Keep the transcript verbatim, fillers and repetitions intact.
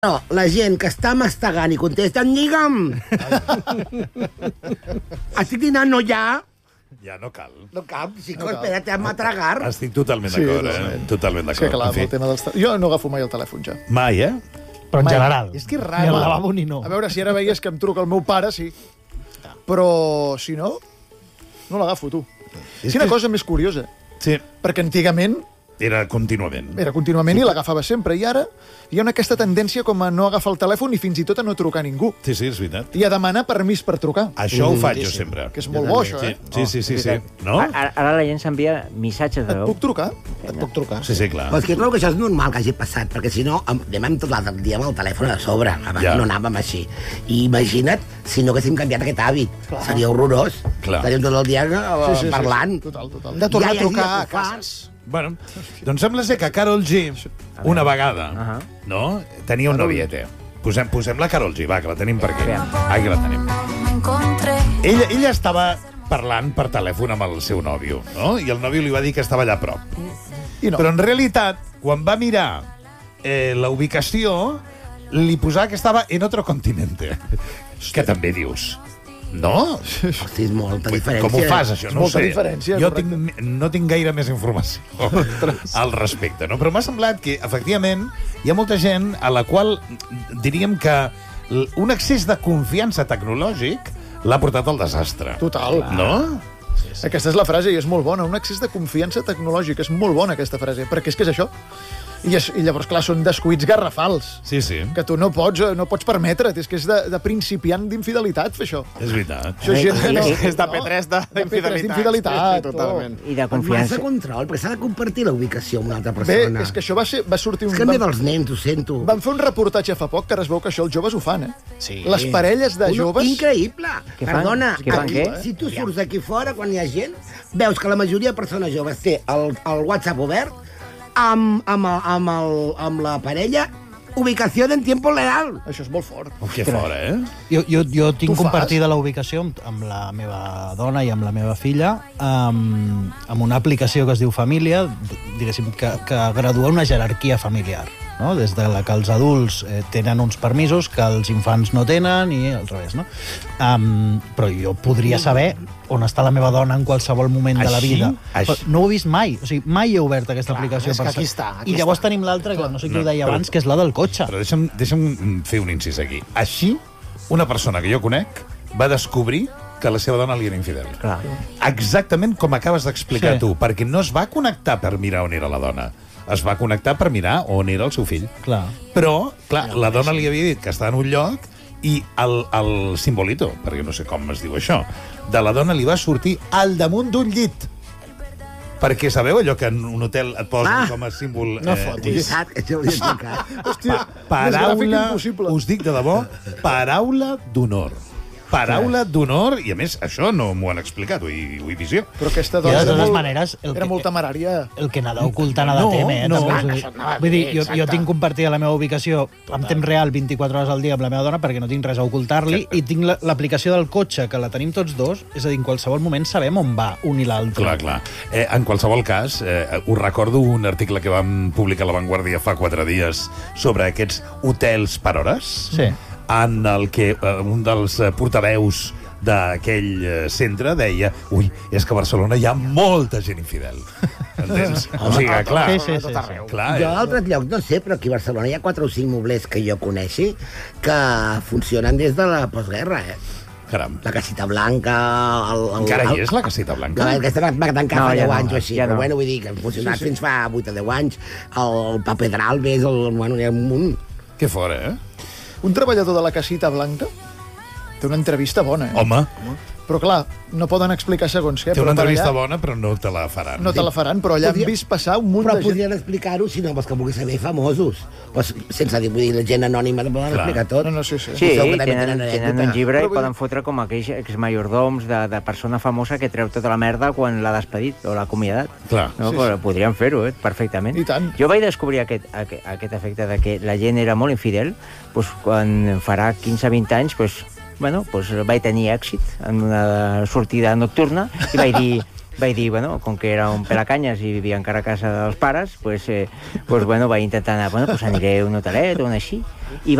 No, la gent que està mastegant i contesten, digue'm! Estic dinant, no ja? Ja no cal. No cal, si no espera't a tragar. Estic totalment Sí, d'acord, totalment. eh? Totalment Sí, d'acord. clar, En fi. el tema dels... Jo no agafo mai el telèfon, ja. Mai, eh? Però en Mai. general. És que és Ni raro. al lavabo ni no. A veure, si ara veies que em truca el meu pare, sí. Però, si no, no l'agafo, tu. És És una que- cosa més curiosa, Sí, perquè antigament era contínuament. era contínuament i l'agafava sempre, i ara hi ha una aquesta tendència com a no agafar el telèfon i fins i tot a no trucar a ningú. Sí, sí, és veritat. I a demanar permís per trucar, Això ho faig jo sempre. que és molt bo, això, Sí, eh? sí, sí, sí, sí. veritat. No? Ara, ara la gent s'envia missatges de Et veu. puc trucar? Et puc trucar. Sí, sí, clar. Però és que trobo que això és normal que hagi passat, perquè si no, em- anem tot l'altre dia amb el telèfon a sobre. Abans Ja. no anàvem així. I imagina't si no haguéssim canviat aquest hàbit. Seria horrorós. Clar. Estaríem tot el dia eh, Sí, sí, sí, parlant. sí, total, total. Hem de tornar Ja a hi ha trucar dia a que ho fa. cases. Bueno, doncs sembla ser que Karol G, una vegada, Ahà. no? Tenia un noviete. Posem, posem la Karol G, va, que la tenim per aquí. Aviam. Aquí la tenim. Ella, ella estava parlant per telèfon amb el seu nòvio, no? I el nòvio li va dir que estava allà a prop. I no. Però en realitat, quan va mirar eh, la ubicació, li posava que estava en otro continente. Que també dius, no? Hosti, és molta diferència. Com ho fas, això? És No ho molta sé. diferència, Jo correcte. tinc, no tinc gaire més informació al respecte, no? Però m'ha semblat que, efectivament, hi ha molta gent a la qual diríem que l- un excés de confiança tecnològic l'ha portat al desastre. Total. No? Aquesta és la frase i és molt bona. Un excés de confiança tecnològica. És molt bona, aquesta frase, perquè és que és això. I, és, i llavors, clar, són descuits garrafals. Sí, sí. Que tu no pots, no pots permetre't. És que és de, de principiant d'infidelitat, fer això. És veritat. Això és gent que no... És de P tres de- De P tres d'infidelitat. d'infidelitat. Sí, sí, totalment. I de Massa confiança. control, perquè s'ha de compartir la ubicació amb una altra Bé, persona. és que això va, ser, va sortir un... És que a mi Van, dels nens, ho sento. van fer un reportatge fa poc que ara es veu que això els joves ho fan, eh? Sí. Les parelles de Uno joves... Increïble. Què fan? Perdona, Què fan, aquí, què? si tu surts aquí fora, quan hi ha gent, veus que la majoria de persones joves té el, el WhatsApp obert amb, amb, el, amb, el, amb la parella, ubicació en tiempo real. Això és molt fort. Oh, que fora, eh? Jo, jo, jo tinc Tu fas? compartida la ubicació amb, amb la meva dona i amb la meva filla amb, amb una aplicació que es diu Família, diguéssim, que, que gradua una jerarquia familiar, no? Des de la que els adults eh, tenen uns permisos que els infants no tenen i al revés, no? Um, però jo podria saber on està la meva dona en qualsevol moment de la Així? vida. Així? Però no ho he vist mai. O sigui, mai he obert aquesta Clar, aplicació. és que per aquí sa- està, aquí I llavors està. tenim l'altra, que no sé qui No, ho deia però- abans, que és la del cotxe. Però deixa'm, deixa'm fer un incís aquí. Així, una persona que jo conec va descobrir que la seva dona li era infidel. Clar. Exactament com acabes d'explicar Sí. tu, perquè no es va connectar per mirar on era la dona, es va connectar per mirar on era el seu fill. Clar. Però, clar, la dona li havia dit que estava en un lloc i el, el simbolito, perquè no sé com es diu això, de la dona li va sortir al damunt d'un llit. Perquè sabeu allò que en un hotel et posen Ah, com a símbol... no eh, fotis. Veritat, que això ho hauria explicat. Hòstia, més gràfic Paraula, impossible. us dic de debò, paraula d'honor. Paraula d'honor, i a més, això no m'ho han explicat, ho he, ho he visió. Però aquesta I dona de era totes molt, maneres, el era que- molt temerària. El que n'ha d'ocultar n'ha de No, temer, eh? no. també. Ah, Vull dir, això anava vull dir, bé, jo, jo exacte. tinc compartida la meva ubicació en temps real vint-i-quatre hores al dia amb la meva dona perquè no tinc res a ocultar-li, Exacte. i tinc la- l'aplicació del cotxe, que la tenim tots dos, és a dir, en qualsevol moment sabem on va un i l'altre. Clar, clar. Eh, en qualsevol cas, eh, us recordo un article que vam publicar a La Vanguardia fa quatre dies sobre aquests hotels per hores, Sí. en el que eh, un dels eh, portaveus d'aquell eh, centre deia ui, és que a Barcelona hi ha molta gent infidel. Entens? O sigui, clar, Sí, sí, sí, tot sí. arreu. clar Jo a eh, altres llocs no sé, però aquí a Barcelona hi ha quatre o cinc moblers que jo coneixi que funcionen des de la postguerra, eh? caram. La Casita Blanca... El, el, Encara el, hi és la Casita Blanca? No, aquesta va, va tancar No, fa ja deu no, anys o així, ja però no. bueno, vull dir que ha funcionat sí, sí. fins fa vuit o deu anys. El, el Paper d'Albes, el... Bueno, hi ha un munt. Que fora, eh? Un treballador de la Casita Blanca té una entrevista bona, eh? Home, Però, clar, no poden explicar segons què. té una però per entrevista allà bona, però no te la faran. No te la faran, però allà Podria- han vist passar un munt Però de gent. podrien explicar-ho si no vols que vulguis saber famosos. Pues, sense dir, vull dir, la gent anònima no poden Clar. explicar tot. No, no, sí, sí. Sí, Segur que també tenen, tenen tenen anècdota. un llibre Però i vull poden dir- fotre com aquells exmajordoms de, de persona famosa que treu tota la merda quan l'ha despedit o l'ha acomiadat. Clar. No, Sí, però podrien fer-ho, eh, perfectament. I tant. Jo vaig descobrir aquest, aquest, aquest efecte de que la gent era molt infidel doncs, quan farà quinze vint anys doncs, bueno, doncs vaig tenir èxit en una sortida nocturna i vaig dir vaig dir, bueno, com que era un pelacanyes i vivia encara a casa dels pares, pues, eh, pues, bueno, vaig intentar anar, bueno, pues aniré a un hotelet o un així. I